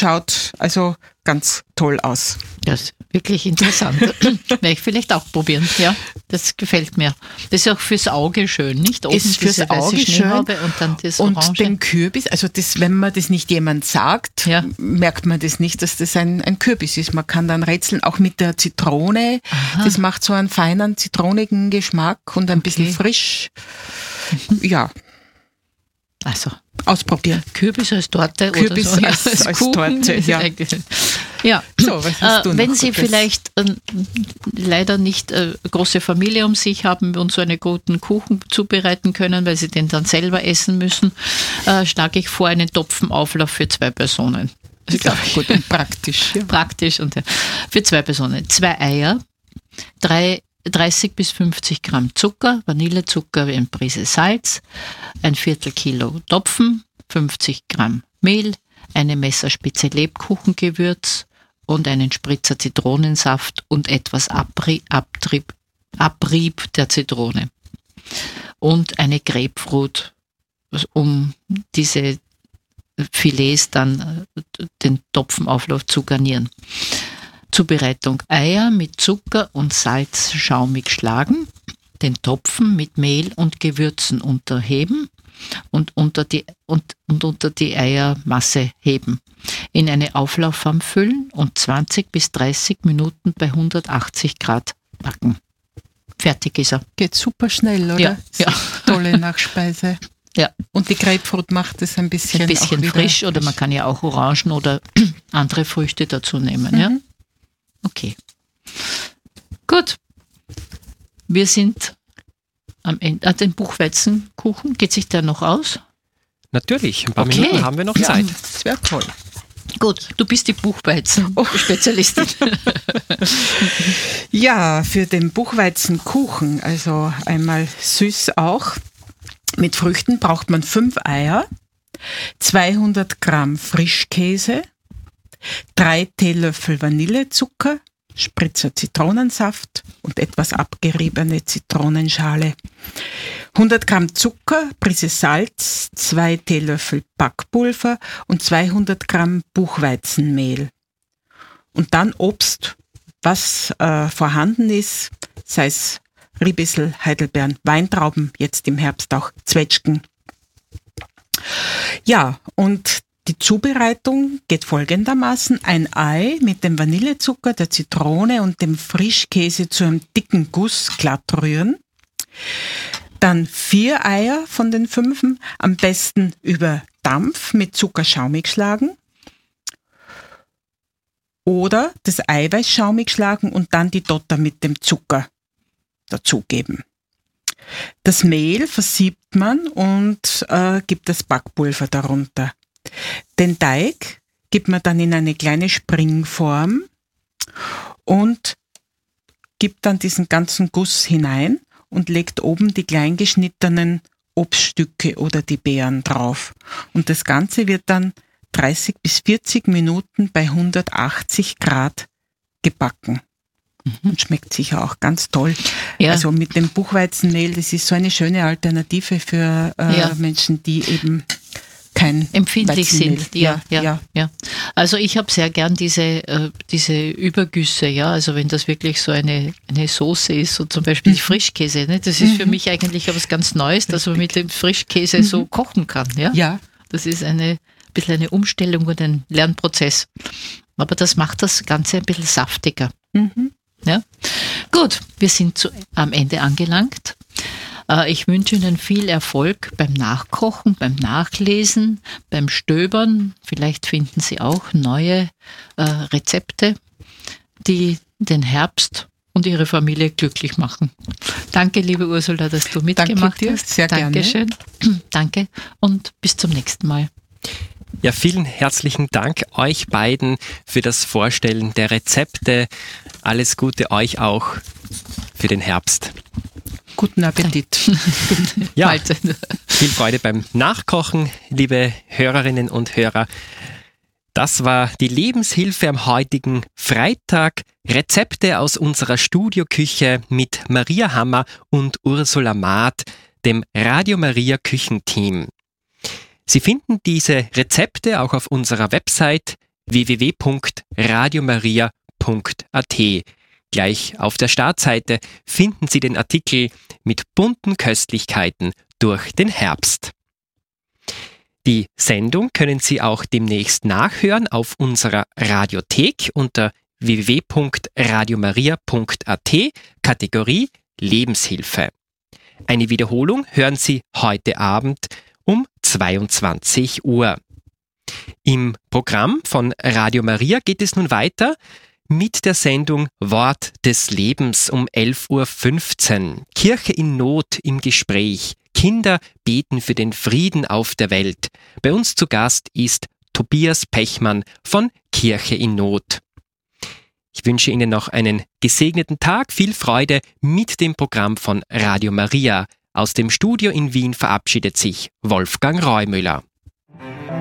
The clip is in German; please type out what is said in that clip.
schaut also ganz toll aus. Das ist wirklich interessant. Werde ich vielleicht auch probieren. Ja, das gefällt mir. Das ist auch fürs Auge schön, nicht? Oben Ist fürs Auge schön. Und dann das Und Orange. den Kürbis, also das, wenn man das nicht jemand sagt, Ja. merkt man das nicht, dass das ein Kürbis ist. Man kann dann rätseln, auch mit der Zitrone. Aha. Das macht so einen feinen, zitronigen Geschmack und ein bisschen frisch. Ja, Also, ausprobieren. Kürbis als Torte Kürbis oder so. als Kuchen. Torte, ja. Ja. So, was hast du noch Wenn Sie Gutes? vielleicht leider nicht große Familie um sich haben und so einen guten Kuchen zubereiten können, weil Sie den dann selber essen müssen, schlage ich vor, einen Topfenauflauf für 2 Personen. Das ist, Ja, glaub ich, gut und praktisch. Ja. praktisch. Und für 2 Personen. 2 Eier, 30 bis 50 Gramm Zucker, Vanillezucker, eine Prise Salz, ein Viertel Kilo Topfen, 50 Gramm Mehl, eine Messerspitze Lebkuchengewürz und einen Spritzer Zitronensaft und etwas Abrieb der Zitrone. Und eine Grapefruit, um diese Filets dann den Topfenauflauf zu garnieren. Zubereitung: Eier mit Zucker und Salz schaumig schlagen, den Topfen mit Mehl und Gewürzen unterheben und unter die Eiermasse heben. In eine Auflaufform füllen und 20 bis 30 Minuten bei 180 Grad backen. Fertig ist er. Geht super schnell, oder? Ja, ja. Tolle Nachspeise. Ja. Und die Grapefruit macht es ein bisschen, Ein bisschen auch wieder frisch, oder man kann ja auch Orangen oder andere Früchte dazu nehmen. Ja? Okay. Gut. Wir sind am Ende. Den Buchweizenkuchen, geht sich der noch aus? Natürlich, ein paar Okay. Minuten haben wir noch Zeit. Das wäre toll. Gut, du bist die Buchweizen-Spezialistin. Ja, für den Buchweizenkuchen, also einmal süß auch. Mit Früchten braucht man 5 Eier, 200 Gramm Frischkäse, 3 Teelöffel Vanillezucker, Spritzer Zitronensaft und etwas abgeriebene Zitronenschale. 100 Gramm Zucker, Prise Salz, 2 Teelöffel Backpulver und 200 Gramm Buchweizenmehl. Und dann Obst, was vorhanden ist, sei es Riebissel, Heidelbeeren, Weintrauben, jetzt im Herbst auch Zwetschgen. Ja, und die Zubereitung geht folgendermaßen: ein Ei mit dem Vanillezucker, der Zitrone und dem Frischkäse zu einem dicken Guss glatt rühren. Dann 4 Eier von den 5, am besten über Dampf mit Zucker schaumig schlagen. Oder das Eiweiß schaumig schlagen und dann die Dotter mit dem Zucker dazugeben. Das Mehl versiebt man und gibt das Backpulver darunter. Den Teig gibt man dann in eine kleine Springform und gibt dann diesen ganzen Guss hinein und legt oben die klein geschnittenen Obststücke oder die Beeren drauf. Und das Ganze wird dann 30 bis 40 Minuten bei 180 Grad gebacken. Und schmeckt sicher auch ganz toll. Ja. Also mit dem Buchweizenmehl, das ist so eine schöne Alternative für Menschen, die eben kein empfindlich Weizenmehl. sind. Ja. Also ich habe sehr gern diese Übergüsse, ja. Also wenn das wirklich so eine Soße ist, so zum Beispiel Frischkäse, ne? Das ist für mich eigentlich etwas ganz Neues, dass man mit dem Frischkäse so kochen kann, ja. Ja. Das ist ein bisschen eine Umstellung und ein Lernprozess. Aber das macht das Ganze ein bisschen saftiger. Ja? Gut, wir sind am Ende angelangt. Ich wünsche Ihnen viel Erfolg beim Nachkochen, beim Nachlesen, beim Stöbern. Vielleicht finden Sie auch neue Rezepte, die den Herbst und Ihre Familie glücklich machen. Danke, liebe Ursula, dass du mitgemacht Danke dir, hast. sehr gerne. Dankeschön. Danke und bis zum nächsten Mal. Ja, vielen herzlichen Dank euch beiden für das Vorstellen der Rezepte. Alles Gute euch auch für den Herbst. Guten Appetit. Ja, Mahlzeit. viel Freude beim Nachkochen, liebe Hörerinnen und Hörer. Das war die Lebenshilfe am heutigen Freitag. Rezepte aus unserer Studioküche mit Maria Hammer und Ursula Maat, dem Radio Maria Küchenteam. Sie finden diese Rezepte auch auf unserer Website www.radiomaria.at. Gleich auf der Startseite finden Sie den Artikel mit bunten Köstlichkeiten durch den Herbst. Die Sendung können Sie auch demnächst nachhören auf unserer Radiothek unter www.radiomaria.at, Kategorie Lebenshilfe. Eine Wiederholung hören Sie heute Abend um 22 Uhr. Im Programm von Radio Maria geht es nun weiter mit der Sendung Wort des Lebens um 11.15 Uhr. Kirche in Not im Gespräch. Kinder beten für den Frieden auf der Welt. Bei uns zu Gast ist Tobias Pechmann von Kirche in Not. Ich wünsche Ihnen noch einen gesegneten Tag, viel Freude mit dem Programm von Radio Maria. Aus dem Studio in Wien verabschiedet sich Wolfgang Reumüller.